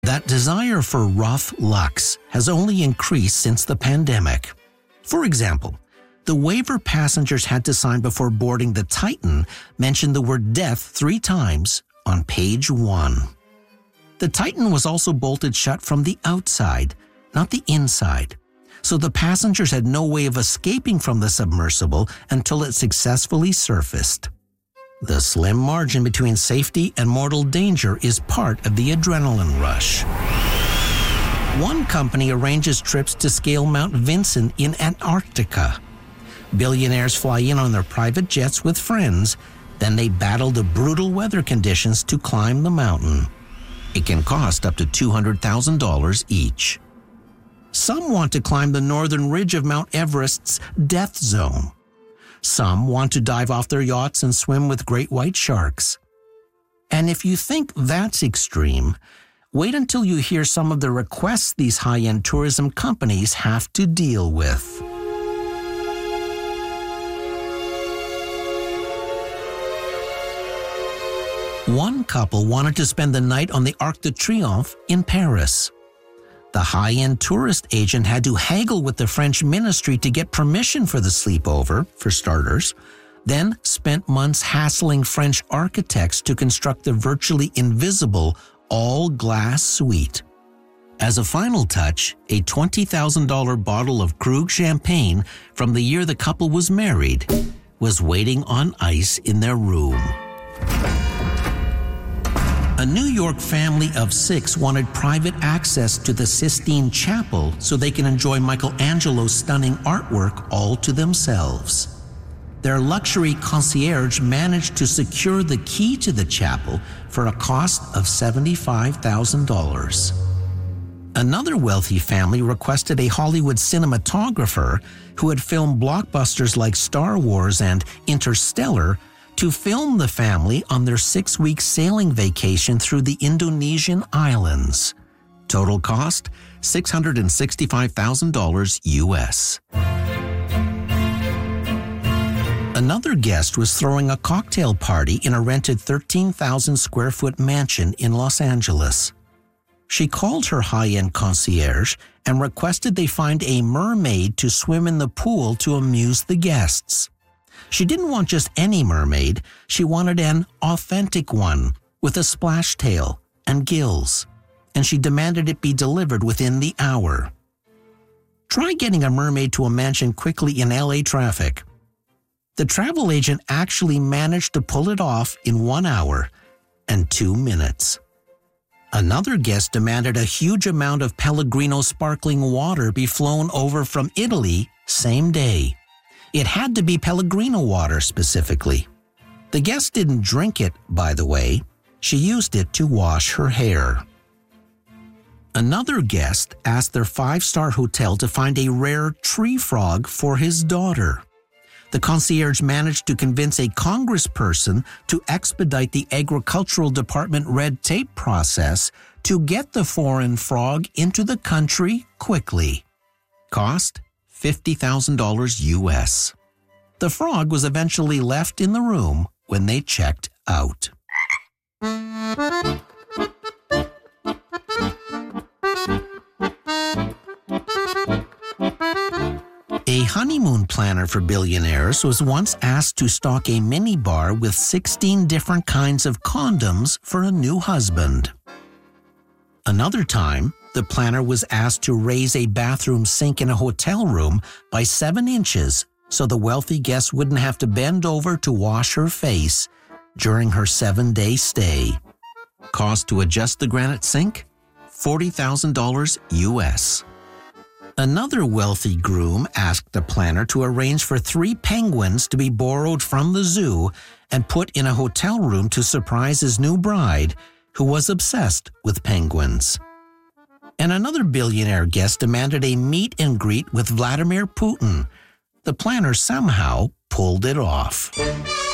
that desire for rough luxe has only increased since the pandemic. For example, the waiver passengers had to sign before boarding the Titan mentioned the word death 3 times on page 1. The Titan was also bolted shut from the outside, not the inside, so the passengers had no way of escaping from the submersible until it successfully surfaced. The slim margin between safety and mortal danger is part of the adrenaline rush. One company arranges trips to scale Mount Vinson in Antarctica. Billionaires fly in on their private jets with friends, then they battle the brutal weather conditions to climb the mountain. It can cost up to $200,000 each. Some want to climb the northern ridge of Mount Everest's death zone. Some want to dive off their yachts and swim with great white sharks. And if you think that's extreme, wait until you hear some of the requests these high-end tourism companies have to deal with. One couple wanted to spend the night on the Arc de Triomphe in Paris. The high-end tourist agent had to haggle with the French ministry to get permission for the sleepover, for starters, then spent months hassling French architects to construct the virtually invisible all-glass suite. As a final touch, a $20,000 bottle of Krug champagne from the year the couple was married was waiting on ice in their room. A New York family of 6 wanted private access to the Sistine Chapel so they can enjoy Michelangelo's stunning artwork all to themselves. Their luxury concierge managed to secure the key to the chapel for a cost of $75,000. Another wealthy family requested a Hollywood cinematographer who had filmed blockbusters like Star Wars and Interstellar to film the family on their 6-week sailing vacation through the Indonesian islands. Total cost, $665,000 US. Another guest was throwing a cocktail party in a rented 13,000 square foot mansion in Los Angeles. She called her high-end concierge and requested they find a mermaid to swim in the pool to amuse the guests. She didn't want just any mermaid, she wanted an authentic one with a splash tail and gills, and she demanded it be delivered within the hour. Try getting a mermaid to a mansion quickly in LA traffic. The travel agent actually managed to pull it off in 1 hour and 2 minutes. Another guest demanded a huge amount of Pellegrino sparkling water be flown over from Italy same day. It had to be Pellegrino water specifically. The guest didn't drink it, by the way. She used it to wash her hair. Another guest asked their 5-star hotel to find a rare tree frog for his daughter. The concierge managed to convince a congressperson to expedite the agricultural department red tape process to get the foreign frog into the country quickly. Cost? $50,000 US. The frog was eventually left in the room when they checked out. A honeymoon planner for billionaires was once asked to stock a minibar with 16 different kinds of condoms for a new husband. Another time, the planner was asked to raise a bathroom sink in a hotel room by 7 inches so the wealthy guest wouldn't have to bend over to wash her face during her 7-day stay. Cost to adjust the granite sink? $40,000 US. Another wealthy groom asked the planner to arrange for 3 penguins to be borrowed from the zoo and put in a hotel room to surprise his new bride, who was obsessed with penguins. And another billionaire guest demanded a meet and greet with Vladimir Putin. The planner somehow pulled it off.